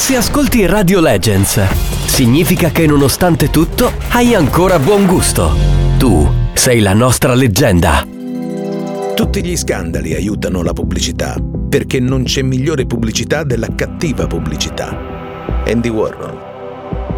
Se ascolti Radio Legends, significa che nonostante tutto hai ancora buon gusto. Tu sei la nostra leggenda. Tutti gli scandali aiutano la pubblicità, perché non c'è migliore pubblicità della cattiva pubblicità. Andy Warhol.